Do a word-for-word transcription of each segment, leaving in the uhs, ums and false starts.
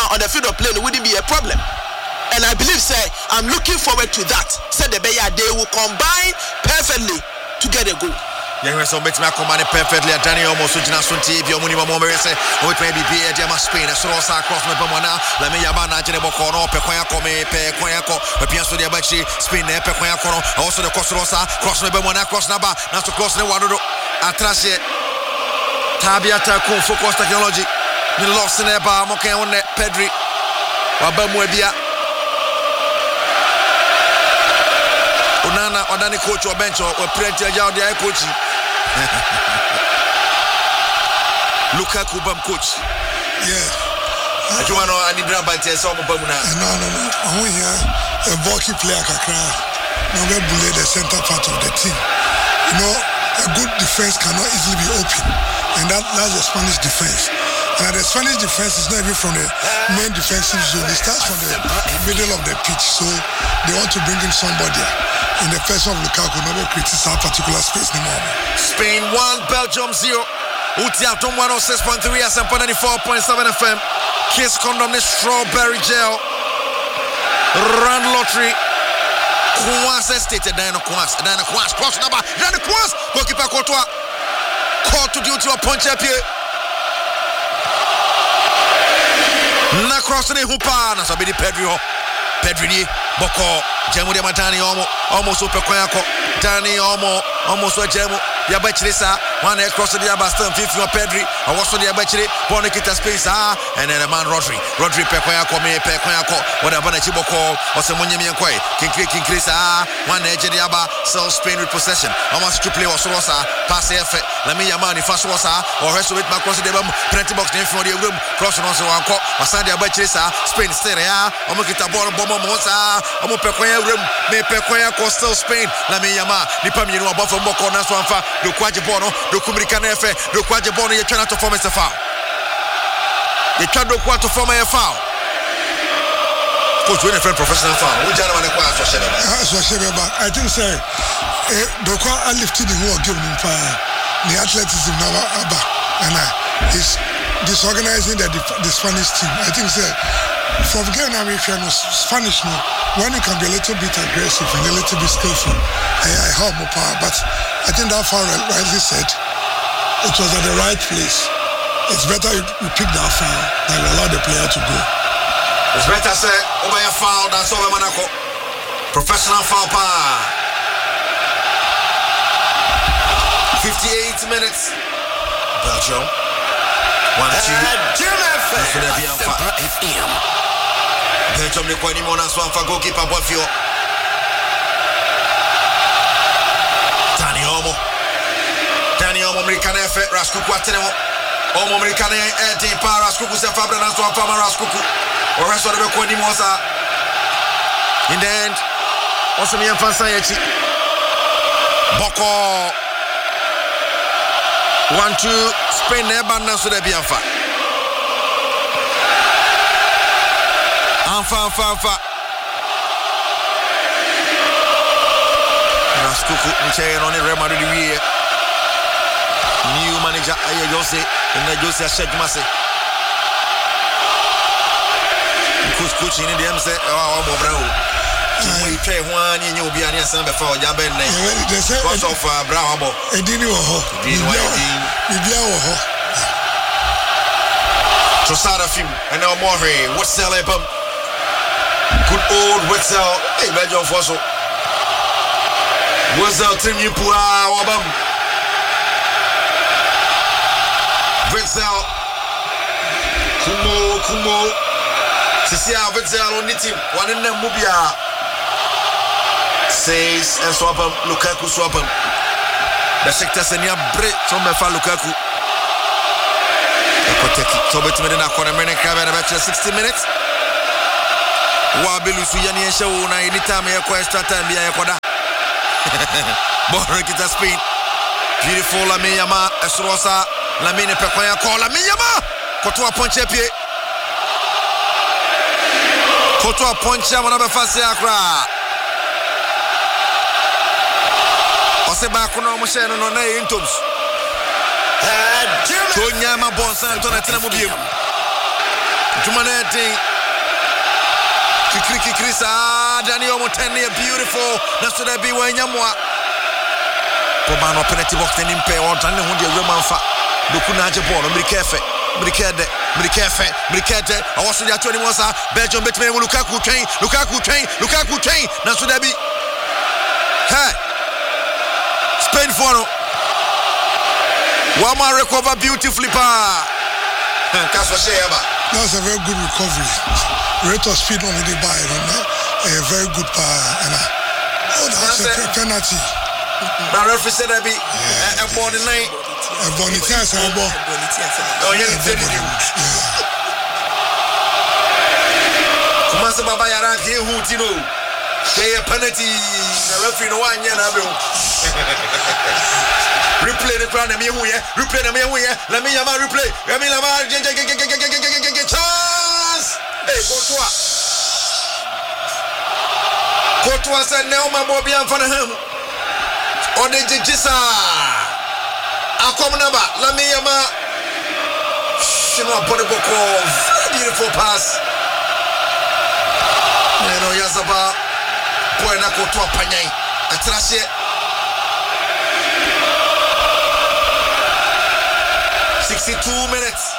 on the field of play wouldn't be a problem. And I believe, say, I'm looking forward to that. Said the Bayer, they will combine perfectly to get a goal. Yeah, so bet me combine perfectly. Danny almost so Jina Sunti, if you're money, Mamma say, oh, it may be a Jama Spain, a Soros across my Bamana, Lamy Yabana, Jenebocono, Pequaco, Pequaco, Piasso de Abachi, Spain, Pequaco, also the Cosrosa, cross my Bamana, cross Naba, not to cross the water. Atrashe Tabiata Kung Focus Technology, the lost in a bar, Moke on that Pedri, Wabamwebia. Onana, Odani coach or bench or Prenti Ajao, the coach. Lukaku Bam coach. Yeah. You want to any brand by Tessa Bamuna? No, no, no. I'm here. A bulky player, Kakra. Now we bully the center part of the team. You know, a good defense cannot easily be open. And that, that's the Spanish defense. And the Spanish defense is not even from the main defensive zone. It starts from the middle of the pitch. So they want to bring in somebody in the person of Lukaku, never criticize that particular space anymore. Spain one, Belgium zero. Utiatum one oh six point three, S M P ninety-four point seven F M. Kiss condom this strawberry gel. Run lottery. Kwanzaa stated Diana Kwanzaa. Diana Kwanzaa. Cross number. Diana Kwanzaa. Goalkeeper Courtois. Call to duty or punch up here. Na cross the Hupa. Na sabi di Pedri ho. Pedri ni. Boko. Jemu de Matani Omo. Almost super Kwayako. Dani Omo. Almost a Jemu. Yabachirisa. One across the Abaston. Fifth of Pedri. I was on the Abachiri. Bonekita space. Ah. And then the man Rodri. Rodri Pekwayako. Me Pekwayako. Whatever the Chiboko. Or some Munyami and Kway. King King King Chris. Ah. One edge of the Abba. Self Spain with possession. I want to play Ososa. Pass effort. Let me Yamani fast Wasa. Or rest with my cross the plenty box name for the room. Crossing on one court. Wasandi Abachirisa. Spain stay there. I'm going to get a ball. Bomber Mosa. I'm going to Pekwaya room. Me Pekwaya still Spain. Let me Yama. Nipam you know above from Boko Naswanfa. Do Quajibono. Do Kumrikan Efe. Do Quajibono. You're trying to form as a foul. They try to to form a foul. Coach, we're a professional foul. We just want to go as I think, sir, Doko I lifted the whole game in fire. The athleticism now, Abba, and he's disorganizing the, the Spanish team. I think, sir, from Ghana, if you're Spanish, no, one you can be a little bit aggressive and a little bit skillful. I, I have more power, but I think that foul, rightly said, it was at the right place. It's better you, you pick that foul than you allow the player to go. It's better say over a foul than over Monaco. Professional foul power. fifty-eight minutes. Belgium. One, two. Belgium ne kwa ni mona so amfa goalkeeper Bofio. Dani Olmo. Dani Olmo American Efe Raskuku atenemo. Olmo American Eden pa Raskuku se fabra na so amfa Raskuku. O resto de kwa ni mosa. In the end, also me amfa yechi. Boko. One two Spain never na so de bianfa. Anfa anfa anfa. Raskuku nche no ni Real Madrid wie. New manager aye Jose na Jose Ashejuma se. Coach coach ni dem say oh mo bra o. We try one you obi ani asan be fa oja ben na. Because of bra abo. Edini wo ho. Bibia wo ho. Trosada film and now more here. What's the album? Good old Wetzel. Hey, Belgium Fosso. Wetzel team you put out album. Wetzel. Kumo, Kumo. Sisia Wetzel on the team. One in them Mubia. Says and swap him. Lukaku swap him. The sector senior break. Some me fa Lukaku. So bet me na corner minute camera about sixty minutes. Wabilu su yani ensha una anytime ya kwa extra time bia ya koda. Bora kita Spain. Beautiful Lamine Yamal Esrosa Lamine Pekwaya call Lamine Yamal. Kotoa punch pie. Kotoa punch ya mwana befase akra. Ose ba kuna omushe no no na intoms. Tonyama Bonsan to na tena mobiem. Tumaneti Kikri Kikri sa Dani Omo ten beautiful. Naso da bi wanyamwa. Pomano penalty box ni mpe on tan ne hunde remanfa. Doku na aje ball Mrikefe. Mrikede, Mrikefe, Mrikede. Awoso dia twenty one sa Belgium betme Lukaku train, Lukaku train, Lukaku train. Naso da bi. Hey. Spain for no. Wama recover beautifully pa. That's what That's a very good recovery. Rate of speed on the buy, a very good power. And oh, that's a penalty. Now referee said that be a born night. A bonitias and a ball. Oh yeah, come on, Baba Yaran here who you know. Say a penalty. The referee no one year now. Replay the ground, me here. Replay the me here. Let me have replay. Let me have chance. Hey, Courtois. Courtois said, "No, my boy, be on for him." On the Jisa. I come number. Let me have a. She no put the book of beautiful pass. You know, Yazaba. Boy, na Courtois panyai. Atrashe. sixty-two minutes.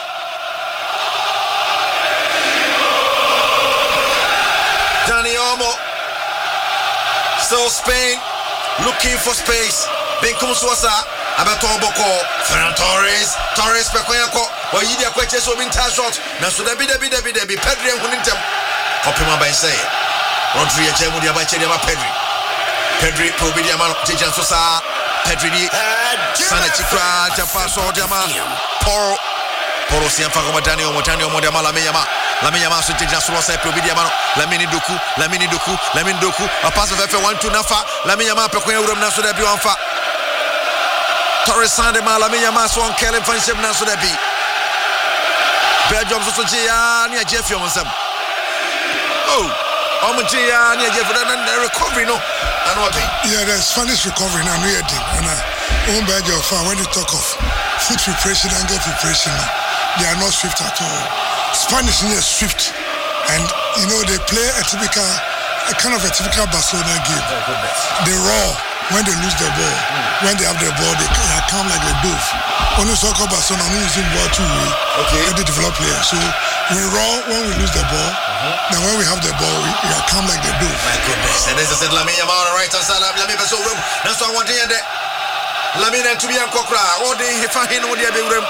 Dani Olmo. Still Spain looking for space. Benkum Swasa. Abeton Boko. Ferran Torres. Torres Pekoyako. Or Yidia Queche so in touch shot. Naso Debi Debi Debi Debi. Pedri and Huntington. Copima by say. Rodri Jemudia by Chedema Pedri. Pedri Probidiaman Tijan Sosa. Pedri Sana Chikra Japaso Jama Poro Poro Siamfa Dani Olmo Dani Olmo Dama Lameyama Lameyama so Tijan Sosa Probidiaman Lamini Doku Lamini Doku Lamini Doku a pass of F one to Nafa Lameyama Pekoya Urum Naso Debi Anfa Torres Sandema Lameyama so on Kellen Fanship Naso Debi Belgium so Gia near Jeff Yonsam Oh Omogia near Jeff and the recovery no and what yeah the Spanish recovery now near them and I won't beg your fan when you talk of foot preparation and get preparation they are not swift at all. Spanish is swift and you know they play a typical a kind of a typical Barcelona game. They raw when they lose the ball. Mm. When they have the ball they, they come like a dove. When you talk about Barcelona we using ball two way okay they develop players so we raw when we lose the ball mm-hmm. Then when we have the ball we, we are come like the dove. My goodness and this is it Lamine Yamal on the right hand side let me pass over that's what I want to hear there Lamine to be a Kokra all day he find all the room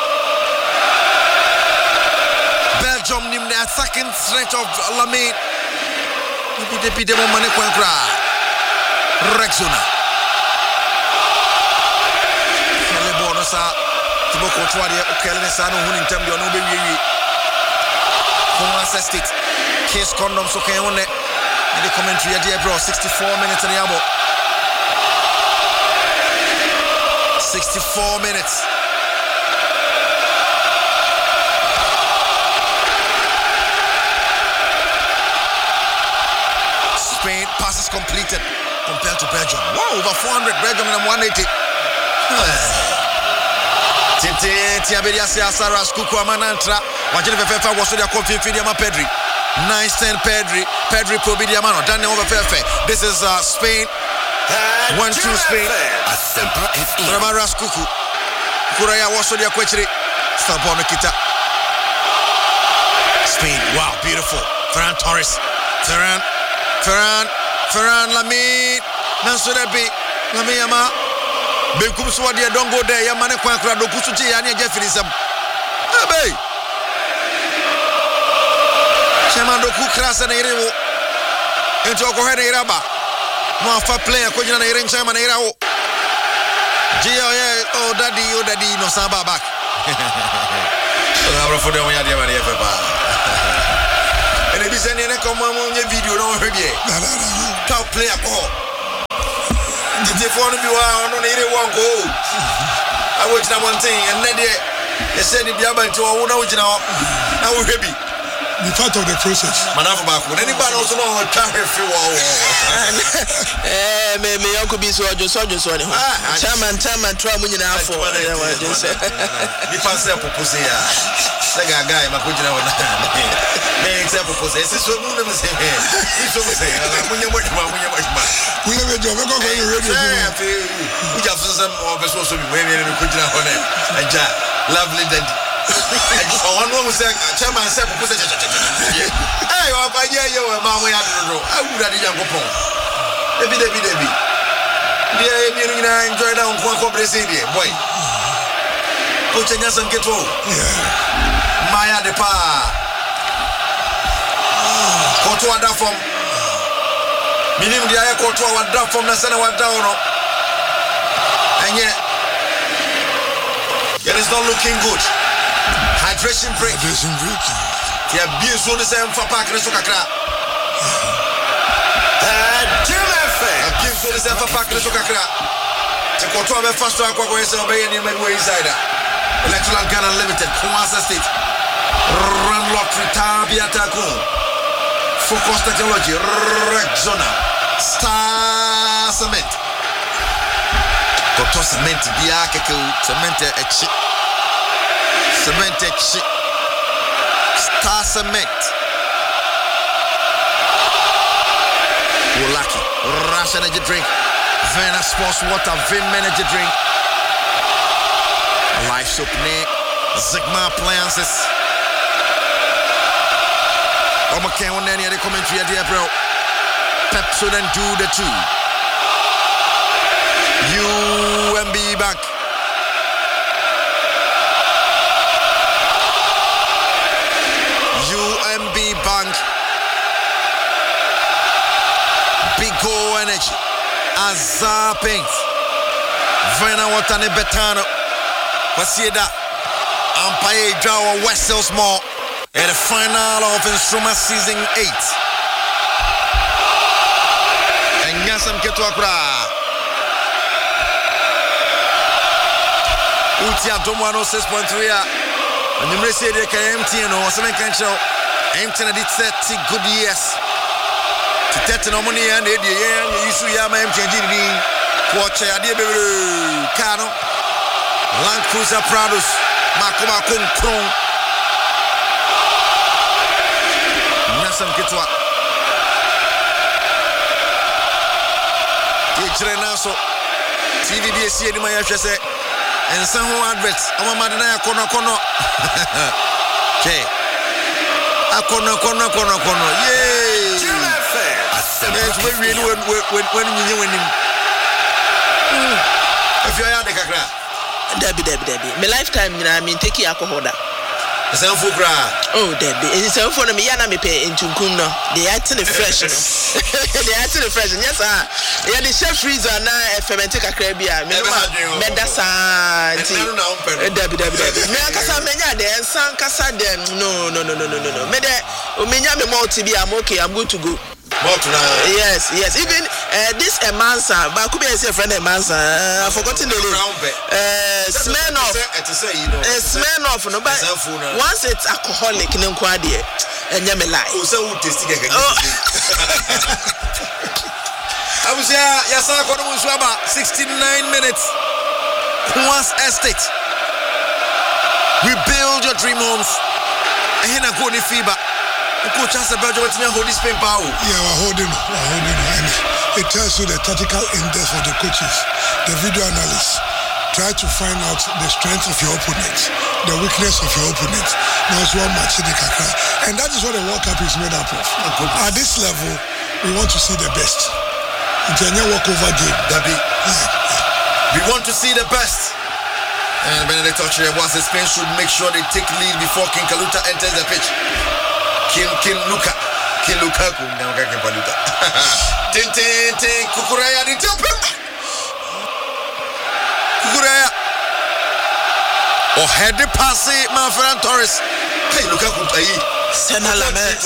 Belgium nim the second stretch of Lamine Maybe they them money Kokra Rexona Kele bonosa Tibo Courtois dia Kele ne sa no hu ntem de no be wiwi Come assist it Case condom so can one in the commentary there bro sixty-four minutes in the abo sixty-four minutes Spain passes completed compared to Belgium. Wow, over four hundred Belgium and one eighty. Tinte Tiaberia Sara Skuku Amanantra. Wajene Fefa was the coffee Fidiama Pedri. Nice ten Pedri. Pedri Probidiamano. Daniel Fefe. This is uh, Spain. One two Spain. Ramara Skuku. Kuraya was the Quechri. Stabona Kita. Spain. Wow, beautiful. Ferran Torres. Ferran. Ferran, Ferran Lamine, Nansodebi, Lamiyama, Benkum Swadi, don't go there, Yamane Quankra, Dokusuchi, and Jefferism. Abbey Chamando Kukras and Ereo into Okohene Raba. No far player, Kojana Erin Chaman Erao. Gio, oh, daddy, oh, daddy, no Samba back. I'm for the way I did. And if you send in a common video, don't hurt you. Top player call. Did you want to be on eighty-one goal? I watched that one thing, and then they said if you have to own original, I will be. Be part of the process. Manava, anybody also know how to carry a few hours? Eh, maybe Uncle be so just so just one. Chairman, chairman, try when you're out for. The pass up, Pussy. Saga guy, Makujina. May example for this. This one, never say, this one say, when you're much more, when you're much more. We never do. We're going to radio. We have some of us also be wearing a Kujina on it. And Jack, lovely daddy. One woman said, Chairman said, hey, I hear you, Mamma. I would have young Pong. Debbie, Debbie, Debbie. Dear, you enjoy down one company, boy. Coach and Yasan get home. Maya de Pa. Kotua da from Minim dia Kotua wa da from na sana wa down. And yet it is not looking good. Hydration break. Hydration break. Yeah, be so the same for park na so kakra. Give so the same for park na so kakra. Te Kotua be fast track kwa kwa yesa obey ni me inside. Electoral Ghana Limited, Kumasi State, Run Lottery, Tabiataku, Focus Technology, Rexona, Star Cement, Koto Cement, Biakeke, Cement, Echi, Cement, Echi, Star Cement, Wolaki, Rush Energy Drink, Vena Sports Water, Vim Energy Drink. Life Soap Nick, Zigma Appliances. Oma Ken Nani at the commentary, dear bro. Pepsod and do the two. U M B Bank. U M B Bank. Big Go Energy. Azar Paints. Vena Watane Betano. Wasieda Empire Jawa Wessels Mall at the final of Instrument Season eight. And Yasam Ketuakura Utia Domano six point three. And the Mercedes M T N or something can show M T N did thirty good years. To thirty no money and the year you see Yama M T N G D watch a dear baby Cano. Land Cruiser Prados, Makoma Kung Krong, Nasam Kitwa, Naso, T V B S C, my F S A, and some adverts. I'm a Madana Kono Kono. Okay, a Kono Kono Kono Kono. Yay! Yes, when we when when when you win him. If you are the Kakra. Debbie, Debbie, Debbie. My lifetime, I mean, take your alcohol. Oh, Debbie. It's a phone me, Yana me pay into Kuno. They are to the fresh. They are to the fresh. Yes, sir. Yeah, the chef freezer now, if I take a crabia, Medasa, Debbie, Debbie, Debbie. Menkasa Menya, then Sankasa, then no, no, no, no, no, no, no. Mede, Menya me more T V, I'm okay, I'm good to go. Yes, yes. Even uh, this Emansa, but could be a friend Emansa. Uh, I've forgotten the name. Uh, Smirnoff. Uh, Smirnoff. No, but once it's alcoholic, no quadie, and you may lie. Oh, I was here. Yes, I got about sixty-nine minutes. Once estate. Rebuild your dream homes. And here I go in fever. Coach has a better way to hold this paper. Yeah, we're holding, we're holding, and it tells you the tactical index of the coaches, the video analysts. Try to find out the strength of your opponent, the weakness of your opponent. Now it's one match in the Kakra, and that is what the World Cup is made up of. Oh, at this level, we want to see the best. It's a walkover game. Dabi, we want to see the best. And Benedict Ochre was Spain should make sure they take lead before King Kaluta enters the pitch. King King Luka, King Lukaku, now King Paluta. Tin tin tin, Kukuraya di top. Kukuraya. Oh, head the pass, my friend Torres. Hey, Lukaku, hey. Sena Lames.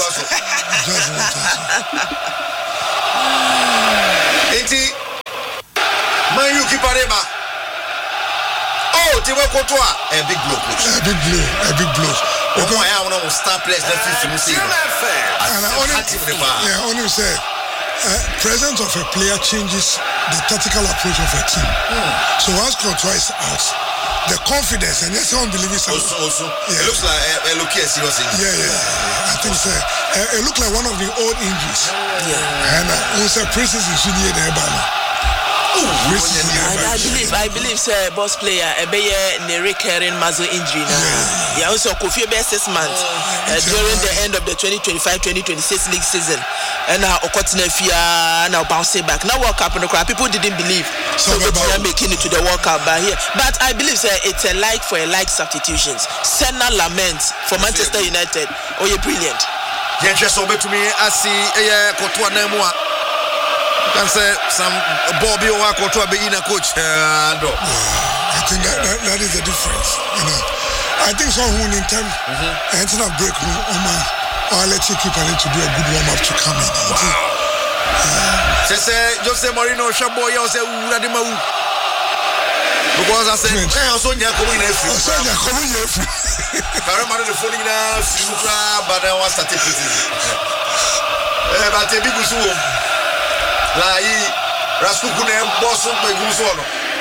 Enti, Mayuki Parema. Oh, Tiwa Kotoa, a big blow, a big blow, a big blow. Because I want to start players that fifty music. And I only, yeah, only say, uh, presence of a player changes the tactical approach of a team. Mm. So once Courtois is out, the confidence and yes, I don't believe it. Also, also, yeah. It looks like uh, uh, look here, seriously. Yeah, yeah, yeah. I think so. Uh, it looked like one of the old injuries. Yeah. And uh, also, Princess is really there, but. I, I believe, I believe, sir, boss player, a bear, a recurring muscle injury. Now, yeah, also Kofi Bear six months uh, during the end of the twenty twenty-five twenty twenty-six league season, and now Okotinefia now bouncing back. Now World Cup in the crowd, people didn't believe so they are making it to the World Cup, but here, but I believe, sir, it's a like for a like substitutions. Senna laments for Manchester United. Oh, you're brilliant. Yeah, just over to me. I see a Kotua Nemua. Can say some Bobby Owako to be in a coach. Uh, yeah, I think that, that, that is the difference. You know, I think someone in time and it's not break on my or let you keep to do a good warm up to come in. Wow. Say say Jose Mourinho Shabo ya say Uradima u. Because I said eh so nya ko in every. So nya ko in every. Kare mare the phone na fiukra but I want statistics. Eh but e big so. La yi Raskuku na boss by Gusono.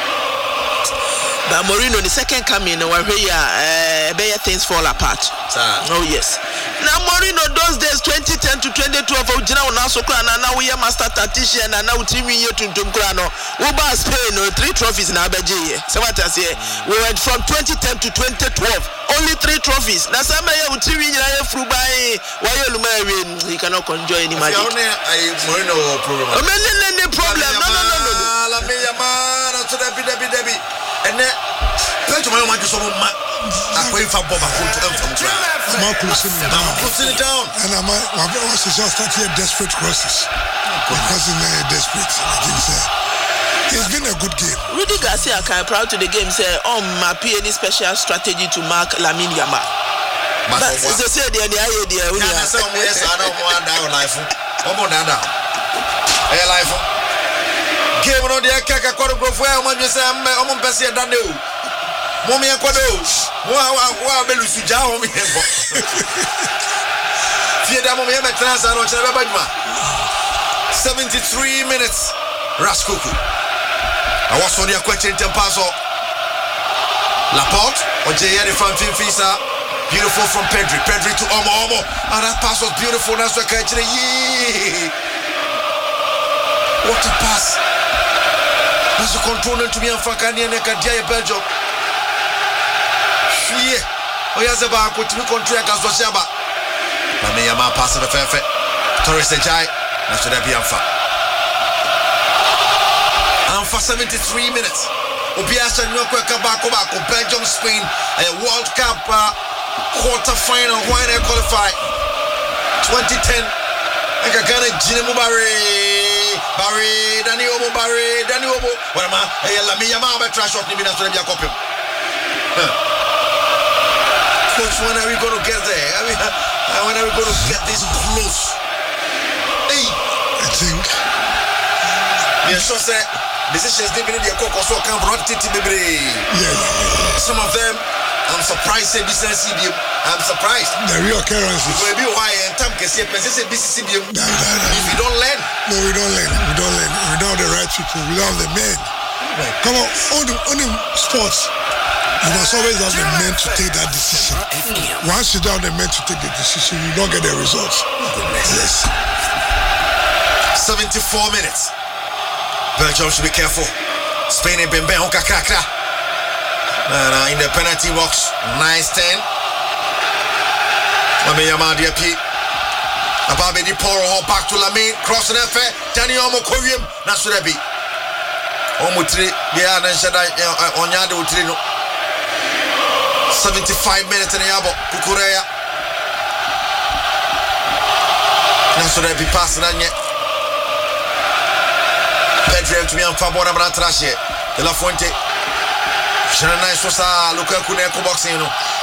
But Mourinho the second coming where uh better things fall apart. Sir. Oh yes. Now Mourinho those days twenty ten to twenty twelve Ojina na so kra na now we master tactician and now team year tuntum kra no. We ba Spain no three trophies na abeje here. So what I say we went from twenty ten to twenty twelve only three trophies. Na sama ya utimi nyina ya fru bai why you lumawe he cannot enjoy any magic. I Mourinho problem. Oh no problem. No no no no. La me llama to the debi debi. And then Peter my man just ma akwai fa boba ko to am from try. I'm closing it down. Closing it down. And I'm I was just start here desperate crosses. Because in uh, desperate I think so. It's been a good game. Rudy Garcia can proud to the game say on my P any special strategy to mark Lamine Yamal. But as I said the idea we are so yes I don't want down life. Omo down down. Hey life. Game no dey kaka kwaro grofo e mo dwese am omo mpese e dane o mo me kwado mo wa belu suja ho me ko fie da mo me me transfer no chere be baduma seventy-three minutes Raskuku awaso dia kwa chente paso Laporte oje here from Finfisa beautiful from Pedri Pedri to Omo Omo and that pass was beautiful that's what I chere yeah what a pass. As a controller to be on Fakani and Kadia Belgium. Yeah, oh, yes, about to be contract as Washaba. Lamiyama passing the fair. Torres Ejai, that's what I be on for. And for seventy-three minutes, Obiasa Nyoko Kabako Bako, Belgium, Spain, a World Cup uh, quarter final, why they qualify twenty ten. And Gagana Jinemu Barry, Barry, Danny Obo, Barry, Danny Obo. What am I? Hey, Lamiyama, but trash off the minutes to be a copy. Coach, when are we going to get there? I mean, when are we going to get this close? Hey, I think. Yeah, sure, sir. Decisions they been in the coco so can brought it to baby. Yeah. Some of them, I'm surprised. Say business C D M. I'm surprised. The real occurrences. Maybe why and time can say business C D M. If you don't learn, no, we don't learn. We don't learn. We don't have the right people. We don't have the men. Right. Come on, on the on the sports. You must always have the men to take that decision. Once you don't have the men to take the decision, you don't get the results. Yes. seventy-four minutes. Belgium should be careful. Spain and Bembe on Kakakra. And uh, in the penalty box, nice ten. Lamiyama D P. Ababe di Poro back to Lamine. Crossing F. Danny Omo Koreum. Nasurebi. Omutri. Yeah, then Shada Onyade Utrino. seventy-five minutes in the Yabo. Kukureya. Nasurebi passing on yet. Pedri to be on Fabora Bratrashe. De La Fuente. Shanana Sosa, Lukaku Neko boxing.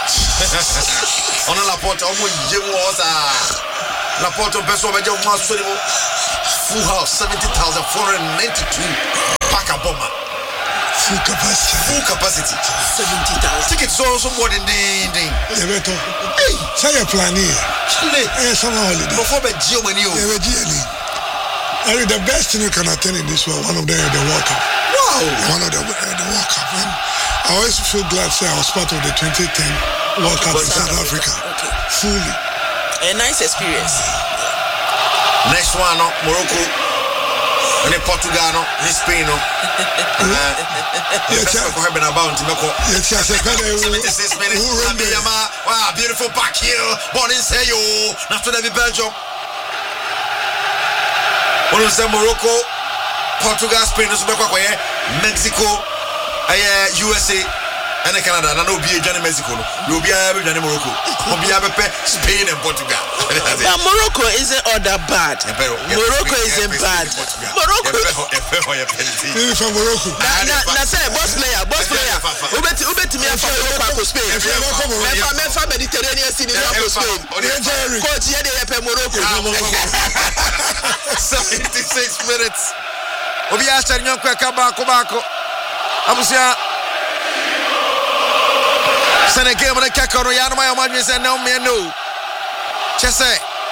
On a Laporte, almost Jim was a Laporte Besso Bajo Massimo. Full house, seventy thousand four hundred ninety-two. Pack a bomber. Full capacity. Full capacity. seventy thousand. Tickets also more than ding. Hey, say your plan here. Hey, some holiday. Before the Gio when you. I mean, the best thing you can attend in this world, one of them is the World Cup. Wow. One of them, uh, the World Cup. And I always feel glad say I was part of the twenty ten World Cup in South Africa. Okay. Fully. A nice experience. Next one, no, Morocco. And then Portugal, no, and Spain, no. Yes, I'm going to about to make up. Yes, yes, seventy-six minutes. Wow, beautiful back here. Born in Seyo. Not to the Belgium. One of them, Morocco, Portugal, Spain, Mexico, U S A. And Canada, and no be a Johnny Mexico, you'll be able to Morocco, will be able to Spain and Portugal. But Morocco isn't all that bad. Morocco isn't bad. Morocco is from Morocco. Now, say, boss player, boss player. Who bet who bet me for Morocco Spain? Mefa Mediterranean Sea Morocco Spain. Coach here they pay Morocco. seventy-six minutes. Obi Asha Nyonko Kabako Bako. Abusia Sene game on the Kakoro Yanama Madrid said no me no. Chese.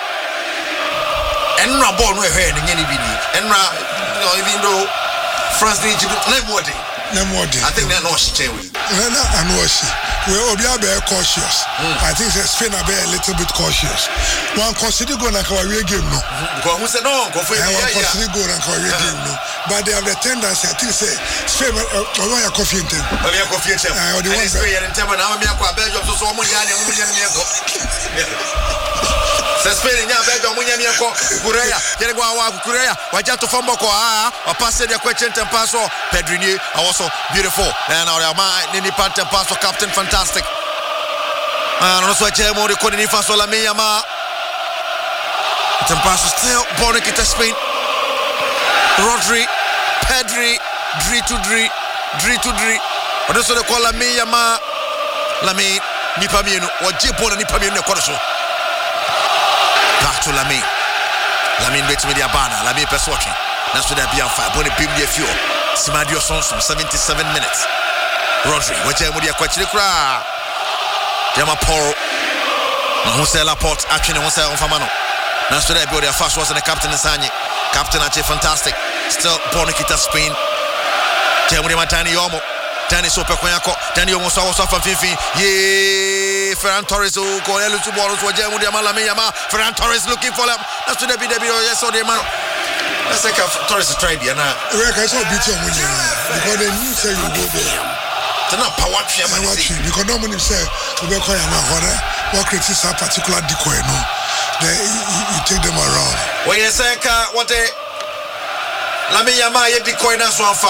Enra born we heard in any video. Enra, even though France did you name what day? Name what day? I think they're not sharing. No, I know she. We will be cautious. I think Spain are a little bit cautious. One consider going to career game no. Because who said no? Go for it. One consider going to career game no. But they have the tendency. I think say Spain. I want your coffee in ten. I want your coffee in ten. I want the Spain in ten. Now I'm here for Belgium. So so much money. Much money. Spain in Belgium. Much money. Korea. Jere go awa Korea. Waja to form boko ah. Wa pass the question ten pass for Pedrini. Also beautiful. And now the man Nini Pante pass for Captain Fantastic. And also Jemo the Kodini Faso Lamine Yamal. Ten pass still born in Spain. Rodri, Pedri, Dri to Dri, Dri to Dri. What is the call Lamine Yamal? Lamine, Nipamino, or Jipon and Nipamino Corso. Back to Lamine. Lamine beats me the Abana, Lamine Pes watching. That's what they're being fired. Bonnie Bim the Fuel. Simadio Sonson, seventy-seven minutes. Rodri, what Jemo the Aquachikra. Jama Poro. Jose Laporte, action and Jose Onfamano. That's what they're building. First was the captain in Sanye. Captain Ache Fantastic. Still Bonikita Spain. Jemo the Matani Yomo. Danny Sope Koyako. Danny Yomo saw us off from Fifi. Yee. Ferran Torres. Oh, Cornelius Boros. Jemo the Malame Yama. Ferran Torres looking for them. That's what they be. Yes, so they man. Let's take a Torres to try there now. I saw beat you because they knew say you go there. It's not power tree. Because no one say we be calling my horror. What creates a particular decoy no. Then you take them around. When you say what a Lamine Yamal ye decoy na so afa.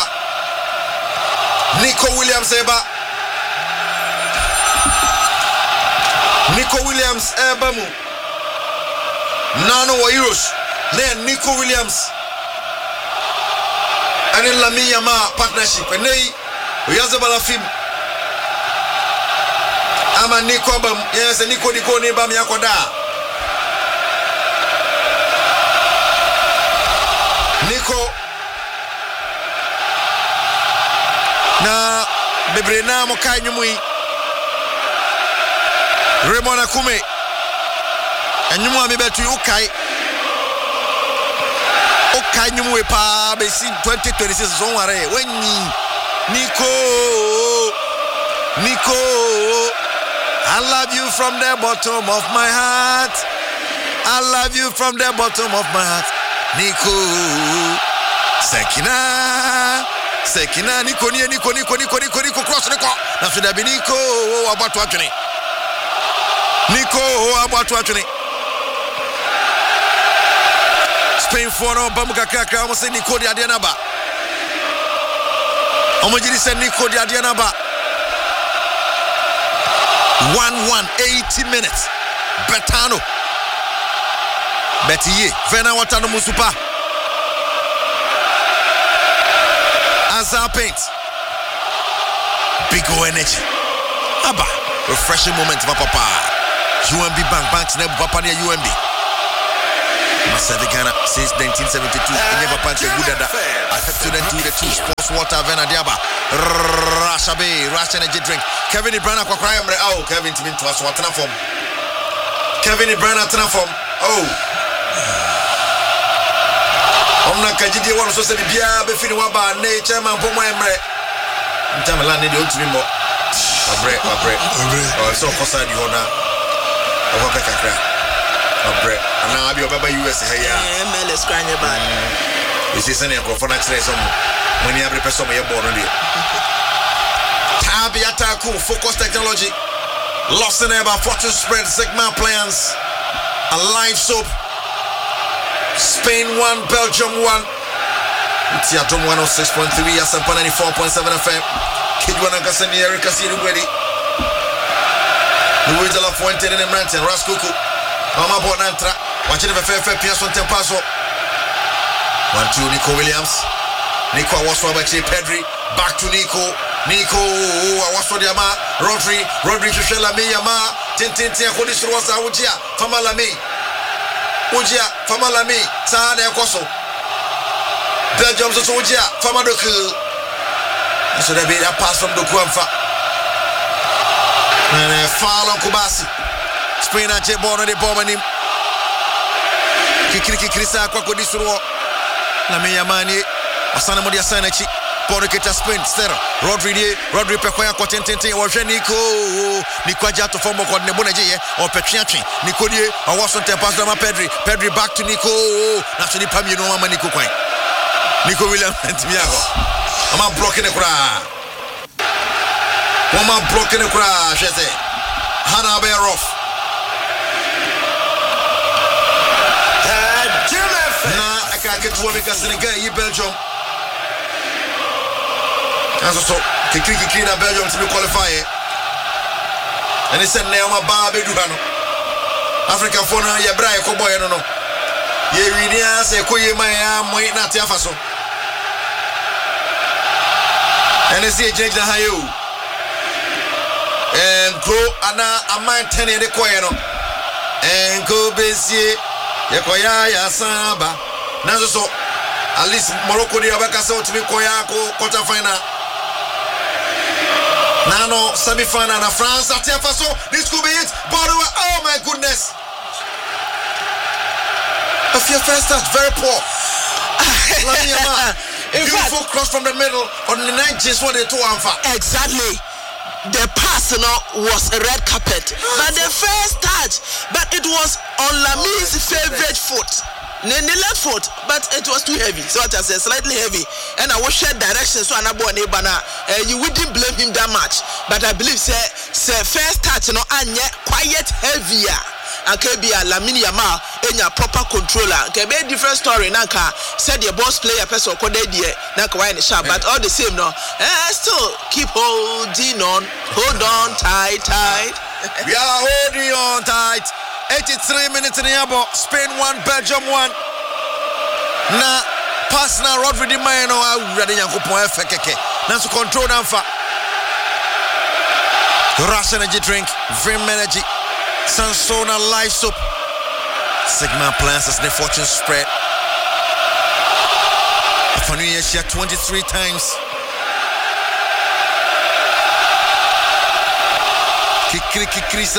Nico Williams eba. Nico Williams eba mu. Nano wa Euros. Then Nico Williams and then Lamine Yamal partnership. And they we have the Balafim. I'm a Nico Bam. Yes, a Nico Nico Nibam Yakoda. Nico. Na Bebrena Mokai Numui. Remona Kume. And you want me better you Ukai. Ukai Numwe Pa Besi twenty twenty-six Zonware. When Nico Nico I love you from the bottom of my heart. I love you from the bottom of my heart. Nico Sekina Sekina Nico Nico Nico Nico Nico Nico cross Nico. That's what I be Nico about to actually. Nico about to actually. Spain for no Bamuka Kaka almost say Nico di Adianaba. Omojiri said Nico di Adianaba. one one eighty minutes. Betano. Betiye. Vena Watano Musupa. Azar Paint. Big O energy. Abba. Refreshing moment, Papa. U M B Bank. Banks never Papa near U M B. Masavi Ghana since nineteen seventy-two. He never punched a good at that. I have to then do the two sports water. Vena Diaba. Rashabe. Rash energy drink. Kevin Ibrana kwa kwa yamre. Oh, Kevin Timin to us. What form? Kevin Ibrana form. Oh. Omna Kajidi one so said Bia Befini Waba, nature man, Pomo Emre. Inter Milan need to be more. Abre, abre, abre. So Costa di Hona. Over Pekakra. Abre. And now I'll be over U S here. M L S crying about. This is any for next day. Some when you have a person you're born on it. Tabi Ataku, Focus Technology. Lost in about fortune spread, Sigma plans. A live soap. Spain one, Belgium one. It's your drum one oh six point three, S M P ninety-four point seven F M. Kidwana Gassani, Erica City ready. Luis de la Fuente in the mountain, Raskuku. Mama Bonantra. Watching the fair fair Pierce on Tempaso. One, two, Nico Williams. Nico Awaswa Bachi Pedri. Back to Nico. Nico Awaswa Yama. Rodri. Rodri Shushelame Yama. Tintin Kodis Rosa Ujia. Famalame. Ujia. Famalame. Sahade Akoso. Belgium Ujia. Famadoku. So there be that pass from Dokuamfa. And a foul on Kubasi. Spain and J Bono de Bomanim. Kikiki Krisa Kwakodisuro. Lamia Mani. Asana Modia Sanachi. Poroketa Spain. Stera. Rodri. Rodri Pequia Quatentente. Or Nico. Nico Jato Fomo Quadnebunaji. Or Petriachi. Nico Die. Or Washington Pasdama Pedri. Pedri back to Nico. Naturally Pamino Manico Quine. Nico William and Tiago. I'm not blocking the crowd. I'm not blocking the crowd, she said. Hannah Beroff. Nah, I can't get to one because in the game, Belgium. As so, Kiki clean up Belgium to be qualified. And he said, Neoma Babe Duhano. African phone, ya Bray Coboy, I don't know. Ye really say, Koye Maya, Moy Natia Faso. And they say Jake Hayo and go ana a man ten in the coino and go busy Yakoya Samba. Now, so at least Morocco, the Abakaso to be Koyako, quarter final. Nano, semi final, and France at Tiafaso. This could be it. Bordeaux, oh my goodness. A few first touch, very poor. Beautiful fact, cross from the middle on the ninth just what they told Anfa. Exactly. The pass you know, was a red carpet. But the first touch, but it was on Lami's favorite foot. The left foot, but it was too heavy. So it was slightly heavy. And I was shared direction so I uh, you wouldn't blame him that much. But I believe say, say first touch, you know, and yet quite heavier. And can be a Lamine Yamal in your proper controller. Can be a different story. Nanka said your boss player person called Eddie Nanka in the shop, but all the same no. Eh, still keep holding on, hold on tight, tight. We are holding on tight. eighty-three minutes in the air. Spain one, Belgium one. Na pass na Rodri Di Maio. I ready to go F K K. Now to control them for Rush energy drink, Vim energy. Sansona live soap. Sigma plans as the fortune spread. For New Year, she had twenty-three times. Kikri Kikrisa.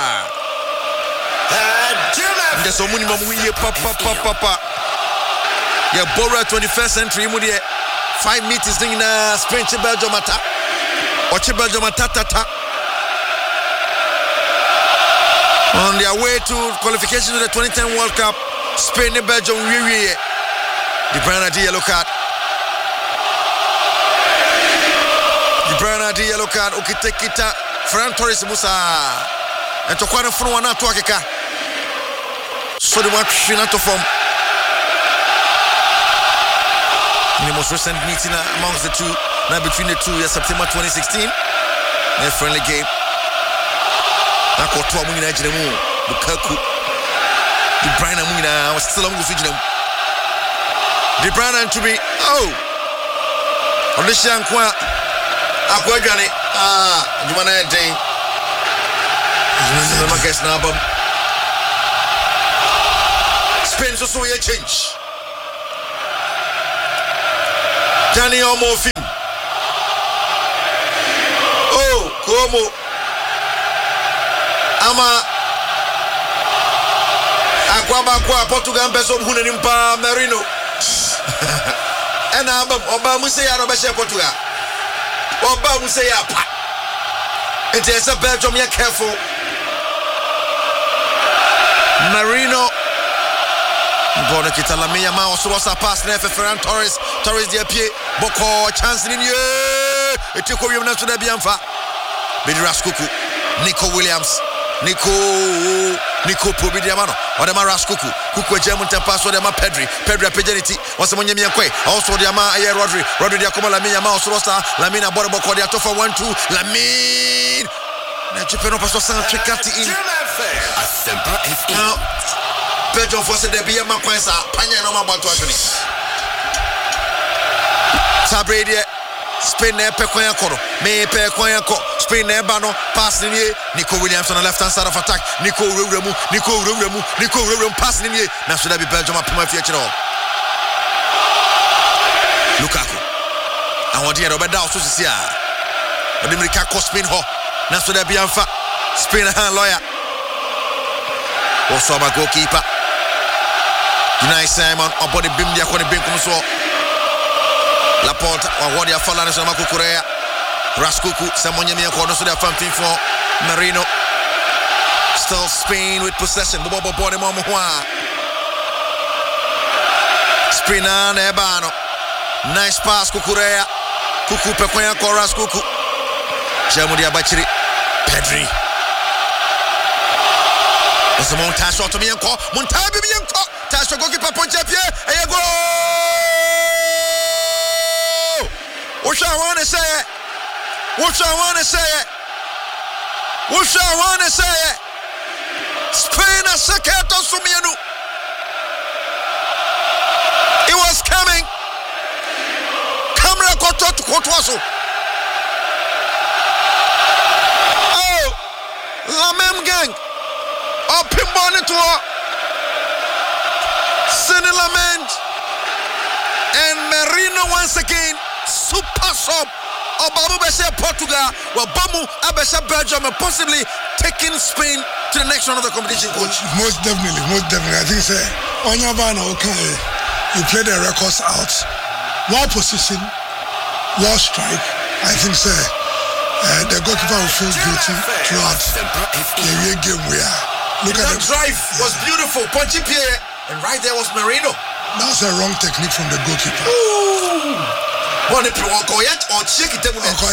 There's so many more papa papa papa. Yeah, Bora twenty-first century. Five meters in Spain, Belgium attack. Or Belgium attack. On their way to qualification to the twenty ten World Cup, Spain and Belgium, we we the Bruyne had yellow card. The Bruyne had yellow card. Okitekita, Ferran Torres Musa, and to quite a front one to Akeka. So the one to form. In the most recent meeting amongst the two, now between the two, yes, September twenty sixteen, a friendly game. I caught two women in the Lukaku. The Bruyne Amina was still on the Fiji. The Bruyne to be oh on the Shankwa Aquagani. Ah, you want to day? I guess now, but Spain so so a change. Danny Omo. Oh, Como. Ama Aquaba Aqua Portugal Beso Hunimpa Marino and Abba Oba Musea Robesha Portugal. Oba mu say apa. It is a Belgium, you're careful. Marino. Bona kita la meya ma osoro sa pass na Ferran Torres. Torres dia pie. Boko chance ni ye. Etiko wiem na so da biamfa. Bidras Kuku. Nico Williams. Nico Nico Pobidiamano. Odema Raskuku. Kuku ejemu tempaso de ma Pedri. Pedri apejeniti. Wase monye miankwe. Also de ma aye Rodri. Rodri dia koma la meya ma osoro sa. Lamina bora boko dia tofa one two. Lamin. Na tu peux non pas soixante-quatre in. Now, Belgium force de bien ma coin ça. Panya no ma boto atoni. Sabrede Spain na pe coin akoro. Me pe coin akoro. Spain na ba no pass ni nie. Nico Williams on the left hand side of attack. Nico Ruremu, Nico Ruremu, Nico Ruremu pass ni nie. Na should be Belgium up my future all. Lukaku. I want here obeda so sia. Odimrika ko Spain ho. Na so da biamfa Spain hand lawyer also my goalkeeper Unai Simon on body bim dia ko ne benkum so Laporte on what dia follow na so ma Kukurea Raskuku Samonya me ko no so da famfin for Marino still Spain with possession bobo bobo ne mo ho Spain na ebano nice pass Kukurea Kuku pe kwa ko Raskuku Jamudi Abachiri Pedri Ose montage shot mi enko montage bi enko tasho goalkeeper ponche pie eye go What I want to say What I want to say What I want to say Spain a second sumienu It was coming Camera koto to kotwaso La même gang up in Bonnetor Senilament and Marino once again super sub Obamu Besha Portugal well Bamu Abesha Belgium and possibly taking Spain to the next round of the competition coach most definitely most definitely I think say Onyabana okay you play the records out one position one strike I think say Uh, the goalkeeper will feel guilty throughout the real game we are. Look at that drive was beautiful. Punchy Pierre, and right there was Marino. That's a wrong technique from the goalkeeper. One if you walk yet or check it.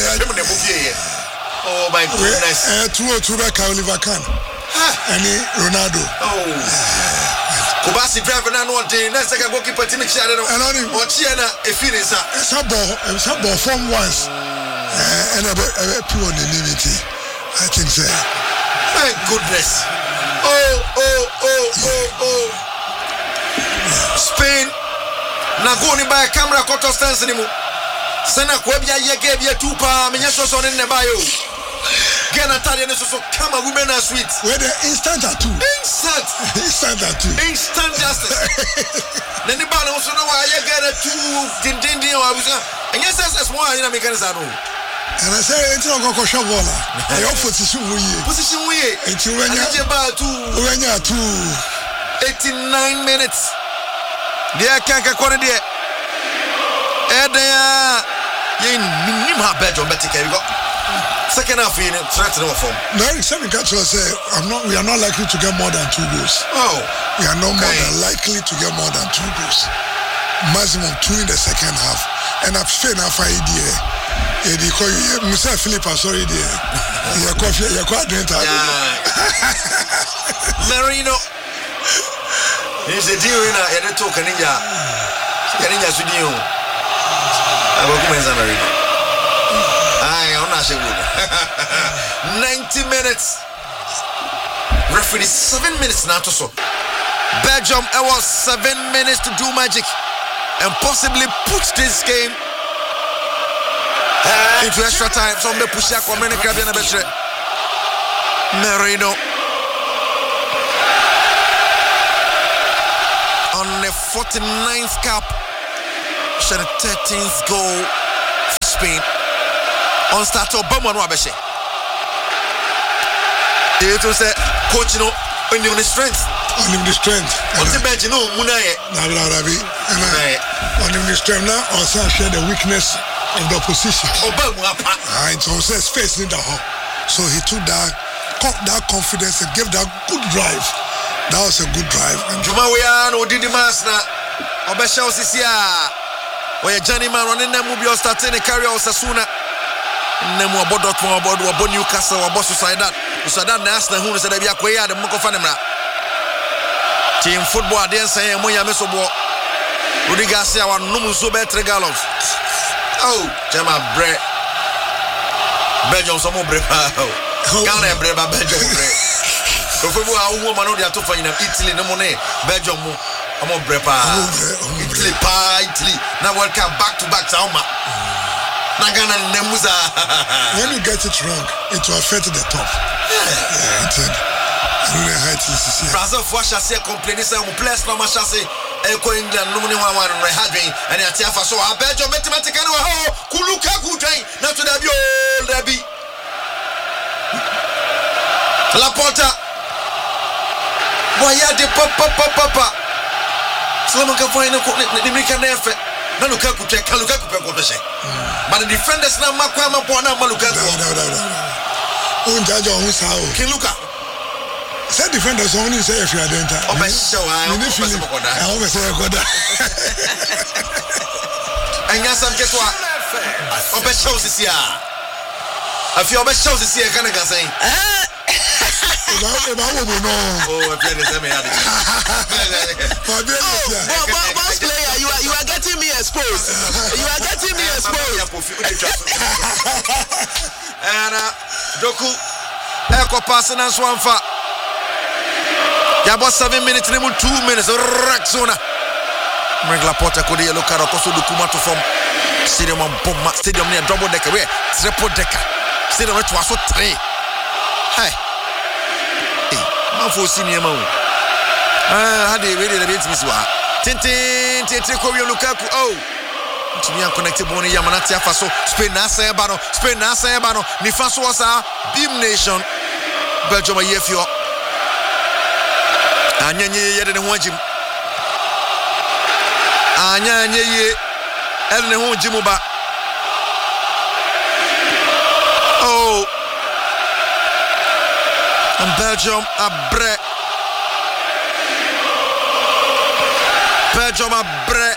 Oh my goodness. Uh, two or two back Oliver Kahn. Any Ronaldo. Oh. Kubasi driver na one day. Next second goalkeeper team share no. Or Chiana a feeling sir. It's a ball. It's a ball from once. Uh, and a pure unanimity, I think so. My goodness. Oh, oh, oh, oh, oh. Spain. Na go ni by camera quarter stance ni mu. Sana kwebia ye gebia tupa menya so so ne ba yo. Gana tade ne so so kama women are sweet. Where the instant at two. Instant. Instant at two. Instant justice. Nani ba no so no wa ye gana two din din din wa busa. Enya sense mo anya me kan sa no. And I say, it's not going to show Bola. I offer to show you. Position we. It's when you're about to. When you're two. eighty-nine minutes. There can't get quality. Edea. You need my Belgium, but you got second half in threat to form. No, seven catch will say, I'm not, we are not likely to get more than two goals. Oh. We are not okay. more than likely to get more than two goals. Maximum two in the second half. And I've failed enough idea. Yeah, they call you Mister Philip, sorry, dear. You're coffee, you're quite drink. Marino. He's a deal in a talk, and India. Ninja Sudio. I will come in Marino. I am not sure. ninety minutes. Referee seven minutes now to so. Belgium, it was seven minutes to do magic and possibly put this game into extra time. So me push ya kwa mene krabi na betre. Marino on the forty-ninth cap, shot a thirteenth goal for Spain. On start to Bama no abeshe. It was a coach no on the strength. On the strength. On the bench no munaye. Na na rabi. On the strength now also share the weakness of the opposition. Ah, it was his face in the hall. So he took that that confidence and gave that good drive. That was a good drive. Juma we are no did the mass na Obesha Osisia. Oye Johnny man running them will be starting a carry Osasuna. Nemu about Dortmund about about Newcastle about Sociedad. Sociedad na Arsenal who said they be akwaya the Moko Fanemra. Team football den say mo ya mesobo. Rudy Garcia wa numu so be three gallons. Oh, Jama bre. Belgium some bre pa. Ghana bre ba Belgium bre. Ofobu a wo ma no dia to fanyina Italy no mo ne Belgium mo amo bre pa. Italy pa Italy. Now World Cup back to back Sauma. Na Ghana nemuza. When you get it wrong, it will affect the top. Yeah, it did. Brazil for chasser complainer say mo place no ma chasser e ko England no mo ne wa wa no hadwen and atia fa so Belgium mathematically wa ho kuluka kudwen na to da bi o da bi Laporta Boya de papa papa papa Salama ka fine ko ni mi kan efe na Lukaku check Lukaku pe ko pese but the defenders na makwa ma po na Lukaku o njaja o sa o King Luka say defenders only say if you are the enter o be show ah o be se koda o be se koda anya sam ketwa o be show sisia afi o be show sisia kan ga say eh Eba eba wo no. Oh, if you say me had it. For be oh, boss player, you are you are getting me exposed. You are getting me exposed. And uh, Doku, Eko passing and Swanfa. Yabo seven minutes, nemu two minutes. Raxona. Mregla Porta could you look at Okoso Dukuma to form stadium and bomb stadium near double decker. Where triple decker. Stadium it was so three. Hey. Man for senior man. Ah, had they ready the bit miss wa. Tintin, Tintin, Korea Lukaku. Oh, to me, I'm connected. Boni Yamanati Faso, Spain Nasa Ebano, Spain Nasa Ebano, Nifaso was a beam nation. Belgium a year for Anya yet in the one gym. Anya ye, Ellen home Jimuba. Oh. And Belgium a bre. Belgium a bre.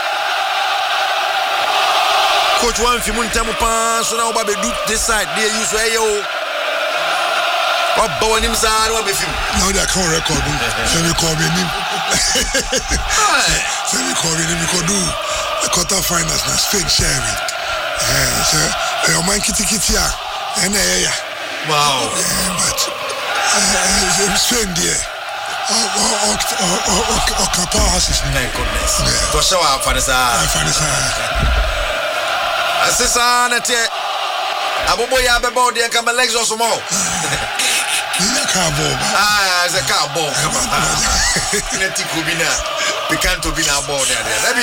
Coach one fi mun temu pan so na oba be do this side they use way yo. What bow him sa no be film. Now they can record. Say me call me him. Say me call me him because do the quarter finals na Spain sharing. Eh so your man kitty kitty ya. And eh yeah. Wow. Yeah, but uh, Spain there. Oh, oh, oh, oh, Kappa has his name. Thank goodness. To show up for this. For this. Assisa na te. Abobo ya be body and come legs or some more. It's a car ball. Ah, it's a car ball. Neti kubina. Picanto bina ball there. Debi.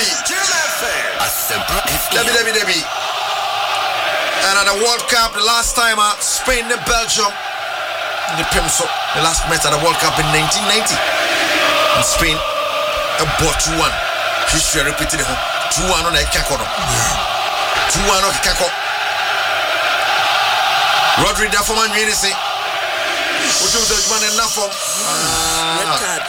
Debi, Debi, Debi. And at the World Cup, the last time, uh, Spain and Belgium. The Pimso, the last match at the World Cup in nineteen ninety. And Spain bought two one. History repeated it. two one on the Kako. two one on the Kako. Rodri Dafoman really say. What do you man enough for? Red card.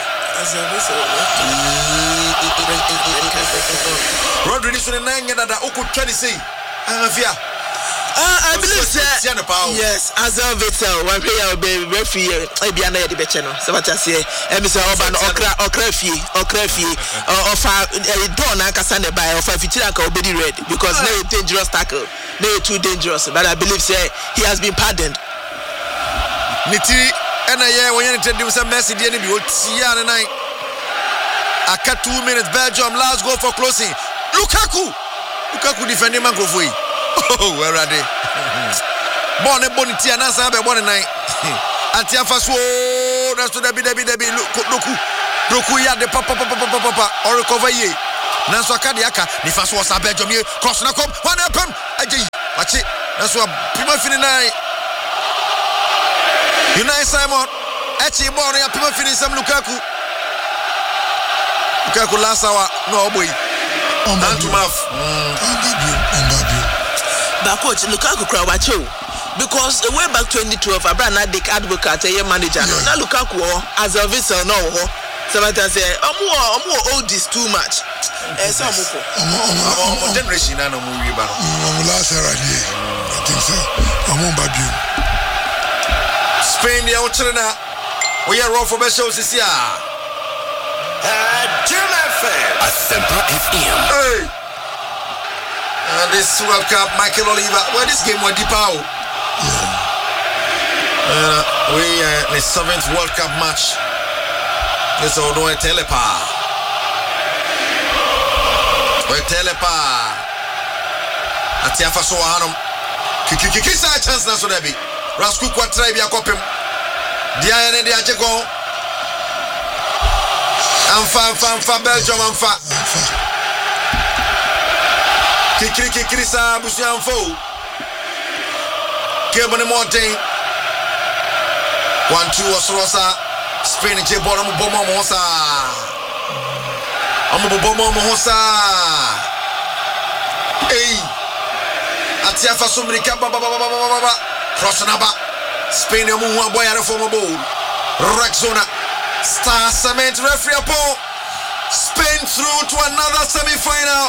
Rodri is in the nine that I could try to say. I'm here. Uh, I believe that yes, as a vessel, one player will be referee. I be under the channel. So what I say, I'm Mister Oban Okra Okrafi Okrafi of a don Akasane by of a Fichaka will be red because no dangerous tackle, no too dangerous. But I believe say he has been pardoned. Niti and I yeah when you tell them some message the enemy will see ya tonight. I cut two minutes. Belgium last goal for closing. Lukaku, Lukaku defending Mangrove. Oh, where are they? Born a bonity and answer by one night. Antia Faso, that's to the Bidabi Debi Loku. Loku ya de papa papa papa papa or recover ye. Nanso Kadiaka, Nifaso was a Belgium here. Cross na come, one up him. Aji, watch it. That's what Pima Fininai. Unai Simon, Echi Borne, Pima Finis, some Lukaku. Lukaku last hour, no boy. On Babu. On Babu. But coach, Lukaku Krawacho. Because way back twenty twelve, Abraham Dick Advocate, a manager. Yeah. Now Lukaku as a vessel no. Samantha say, "I'm more, I'm more old is too much." Eh, some more. I'm generation na no movie ba. I'm last year I think so. I'm on baby. Spain the outrena. We are raw for best shows this year. Jim F M. Asempa F M. Hey. And this World Cup, Michael Oliver. Well, this game was deep out. Yeah. Uh, we uh, the seventh World Cup match. This is no telepa. We telepa. Atiafa so hanum. Kiki kiki sa chance na so na bi. Rasku kwatra bi akopem. Dia ene dia cheko. Amfa amfa amfa Belgium amfa. Kiki kiki sa busu amfo. Kebone mountain. One two Osrosa. Spain and Jebon, I'm a bomb mosa. I'm a bomb mosa. Hey, Atiafa Sumrika Baba Baba Crossonaba. Spain, I'm one boy at a former bowl. Rexona Star Cement referee upon Spain through to another semi final.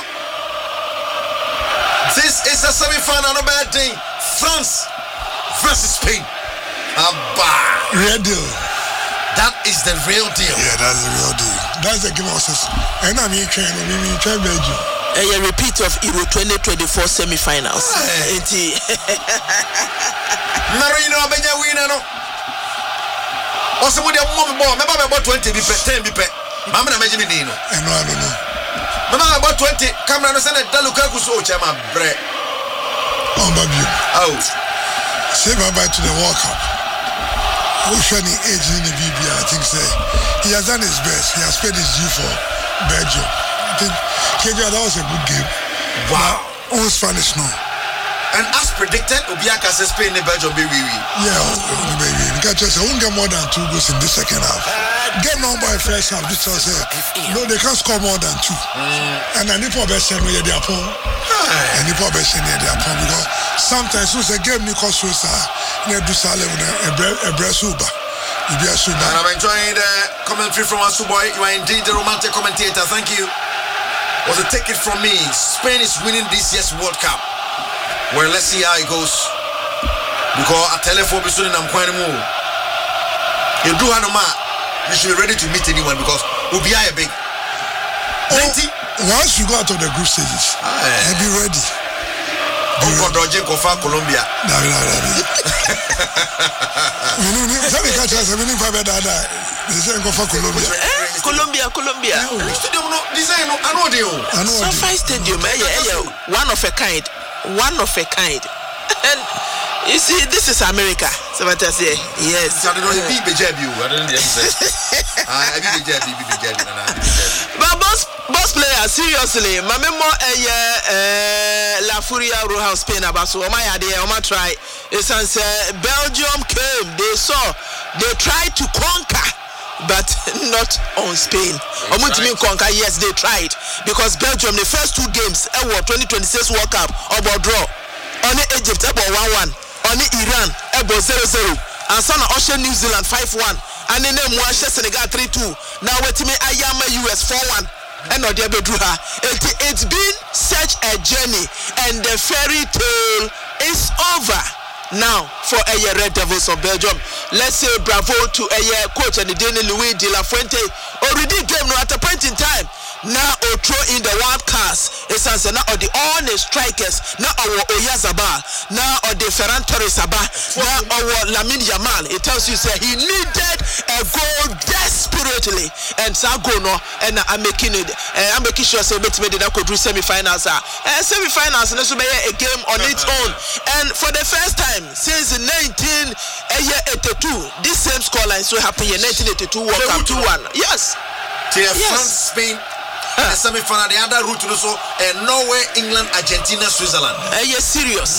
This is a semi final, no bad thing. France versus Spain. Abba. Red deal. That is the real deal. Yeah, that's the real deal. That's the game of us. And I'm in China, I'm in China, Belgium. A repeat of Euro twenty twenty-four semi-finals. Hey. Marino Benya winner no. Also with the mom ball, remember about twenty be ten be Mama na imagine ni no. I know, I don't know. Remember about twenty, camera no send that Lukaku so chama bre. Oh, baby. Oh. Say bye-bye to the World Cup. Ocean age in the B B I, I think say he has done his best. He has paid his due for Belgium. I think K J, that was a good game. Wow. All Spanish no. And as predicted, Obiaka says Spain and Belgium be really. Yeah, oh, baby. Because I won't get more than two goals in the second half. Get on by first half. This was it. No, they can't score more than two. Mm. And I need for best and we are their phone. And need for best and we are their phone because sometimes it's a game you call so sad. You do salad a bread a bread soup. You be a soup. And I'm enjoying the commentary from Asuboy. You are indeed the romantic commentator. Thank you. Was a take it from me. Spain is winning this year's World Cup. Well, let's see how it goes. Because a telephone is soon I'm quite more. You do have no man. You should be ready to meet anyone because we'll be a big. ninety. Oh, once you go out of the group stages, I'll be ready. Oh, God, Roger Kofa, Colombia. No, no, no. Somebody catch us. I'm in Fabia. They say Kofa, Colombia. Colombia, Colombia. Stadium, no, design, no, I know they are. Sofi Stadium, one of a kind. One of a kind. And you see, this is America. So what I say, yes. I don't know, be be jab you. I don't know. I be jab, be be jab. But boss, boss player, seriously, my memo eh La Furia Roja Spain about so my idea, my try. It's since Belgium came, they saw, they tried to conquer. But not on Spain. Omuntimi conquer, yes, they tried. Because Belgium, the first two games, ever twenty twenty-six World Cup, about draw. Only Egypt, about one one. Only Iran, about zero zero. And some Ocean New Zealand, five one. And then Mwanshe Senegal, three two. Now, wait me, Ayama U S, four one. And not the Bedruha. It's been such a journey. And the fairy tale is over. Now, for a year Red Devils of Belgium, let's say bravo to a year coach and the Danny Louis de la Fuente. Already game no at a point in time. Now, or throw in the wild cards. It's answer now, or the honest strikers. Now, our Oyazabal. Now, or the Ferran Torres Sabah. Now, our Lamine Yamal. It tells you, say, he needed a goal desperately. And Sagono, and I'm making it, I'm making sure, say, but maybe that could do semi finals. And semi finals, and this will be a game on its own. And for the first time, since nineteen eighty-two, this same scoreline so happened in nineteen eighty-two World Cup two one. Yes. Yes. France, Spain, the semi-final, the other route also, and Norway, England, Argentina, Switzerland. Uh, yes, serious.